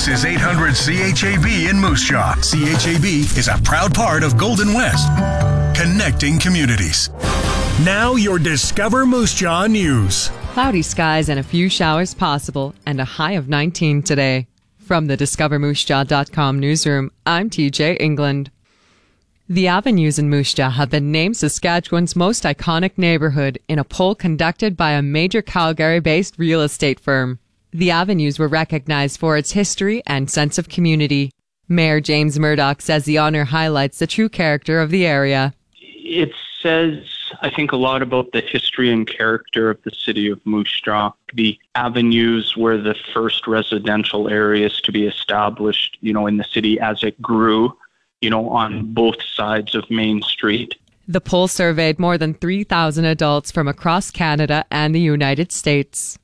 This is 800 CHAB in Moose Jaw. CHAB is a proud part of Golden West, connecting communities. Now your Discover Moose Jaw news. Cloudy skies and a few showers possible, and a high of 19 today. From the DiscoverMooseJaw.com newsroom, I'm TJ England. The avenues in Moose Jaw have been named Saskatchewan's most iconic neighborhood in a poll conducted by a major Calgary-based real estate firm. The avenues were recognized for its history and sense of community. Mayor James Murdoch says the honor highlights the true character of the area. It says, I think, a lot about the history and character of the city of Moose Jaw. The avenues were the first residential areas to be established, in the city as it grew, on both sides of Main Street. The poll surveyed more than 3,000 adults from across Canada and the United States.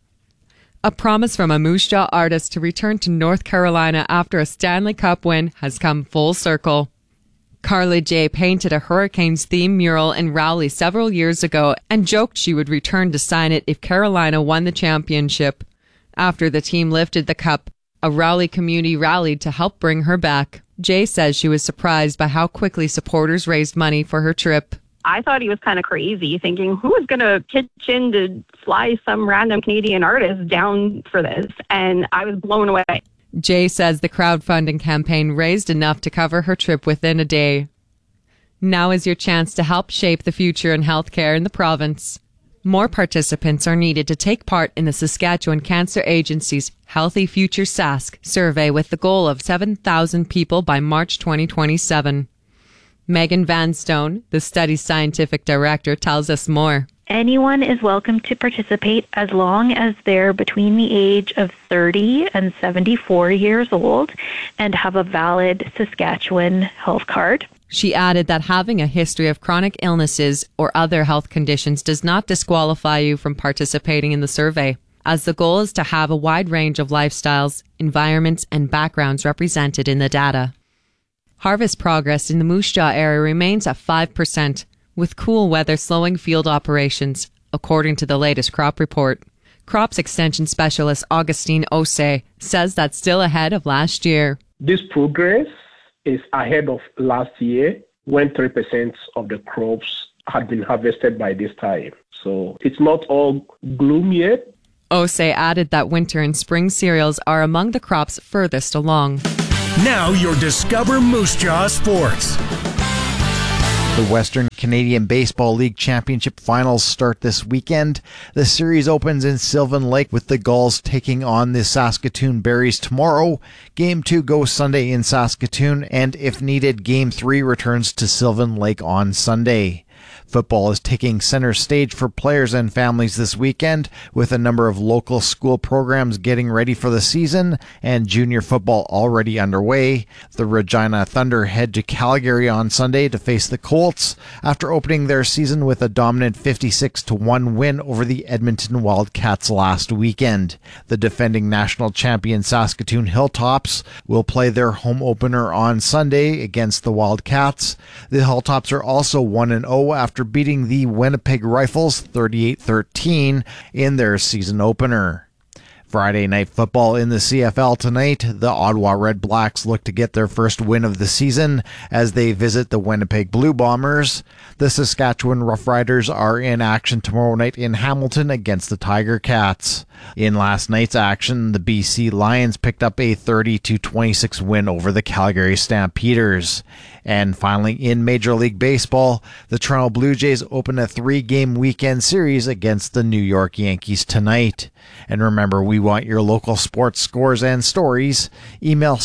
A promise from a Moose Jaw artist to return to North Carolina after a Stanley Cup win has come full circle. Carly J. painted a Hurricanes-themed mural in Rowley several years ago and joked she would return to sign it if Carolina won the championship. After the team lifted the cup, a Rowley community rallied to help bring her back. J says she was surprised by how quickly supporters raised money for her trip. I thought he was kind of crazy, thinking, who is going to pitch in to fly some random Canadian artist down for this? And I was blown away. Jay says the crowdfunding campaign raised enough to cover her trip within a day. Now is your chance to help shape the future in healthcare in the province. More participants are needed to take part in the Saskatchewan Cancer Agency's Healthy Future Sask survey with the goal of 7,000 people by March 2027. Megan Vanstone, the study's scientific director, tells us more. Anyone is welcome to participate as long as they're between the age of 30 and 74 years old and have a valid Saskatchewan health card. She added that having a history of chronic illnesses or other health conditions does not disqualify you from participating in the survey, as the goal is to have a wide range of lifestyles, environments, and backgrounds represented in the data. Harvest progress in the Moose Jaw area remains at 5%, with cool weather slowing field operations, according to the latest crop report. Crops Extension Specialist Augustine Ose says that's still ahead of last year. This progress is ahead of last year, when 3% of the crops had been harvested by this time. So it's not all gloom yet. Ose added that winter and spring cereals are among the crops furthest along. Now your Discover Moose Jaw Sports. The Western Canadian Baseball League Championship Finals start this weekend. The series opens in Sylvan Lake with the Gulls taking on the Saskatoon Berries tomorrow. Game 2 goes Sunday in Saskatoon, and if needed, Game 3 returns to Sylvan Lake on Sunday. Football is taking center stage for players and families this weekend, with a number of local school programs getting ready for the season and junior football already underway. The Regina Thunder head to Calgary on Sunday to face the Colts after opening their season with a dominant 56-1 win over the Edmonton Wildcats last weekend. The defending national champion Saskatoon Hilltops will play their home opener on Sunday against the Wildcats. The Hilltops are also 1-0 after beating the Winnipeg Rifles 38-13 in their season opener. Friday night football in the CFL tonight. The Ottawa Red Blacks look to get their first win of the season as they visit the Winnipeg Blue Bombers. The Saskatchewan Roughriders are in action tomorrow night in Hamilton against the Tiger Cats. In last night's action, the BC Lions picked up a 30-26 win over the Calgary Stampeders. And finally, in Major League Baseball, the Toronto Blue Jays open a 3-game weekend series against the New York Yankees tonight. And remember, we want your local sports scores and stories. Email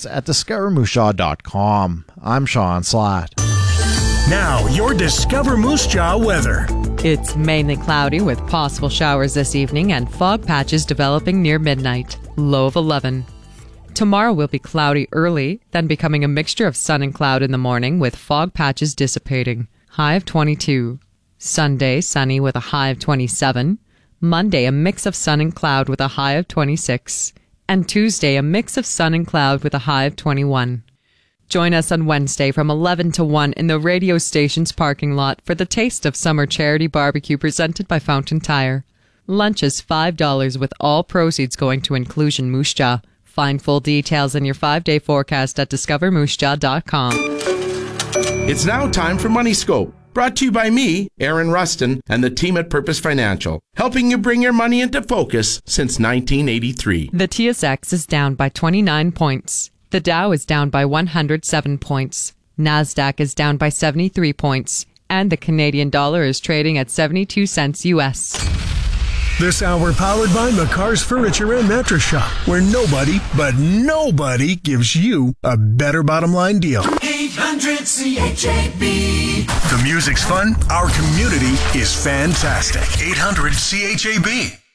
sports@discovermoosejawcom. I'm Sean Slatt. Now, your Discover Moose Jaw weather. It's mainly cloudy with possible showers this evening and fog patches developing near midnight. Low of 11. Tomorrow will be cloudy early, then becoming a mixture of sun and cloud in the morning with fog patches dissipating. High of 22. Sunday, sunny with a high of 27. Monday, a mix of sun and cloud with a high of 26. And Tuesday, a mix of sun and cloud with a high of 21. Join us on Wednesday from 11 to 1 in the radio station's parking lot for the Taste of Summer charity barbecue presented by Fountain Tire. Lunch is $5 with all proceeds going to Inclusion Moose Jaw, Find full details in your 5-day forecast at discovermoosejaw.com. It's now time for Money Scope, brought to you by me, Aaron Rustin, and the team at Purpose Financial, helping you bring your money into focus since 1983. The TSX is down by 29 points. The Dow is down by 107 points. NASDAQ is down by 73 points. And the Canadian dollar is trading at 72 cents U.S. This hour powered by McCarr's Furniture and Mattress Shop, where nobody, but nobody gives you a better bottom line deal. 800 CHAB. The music's fun. Our community is fantastic. 800 CHAB.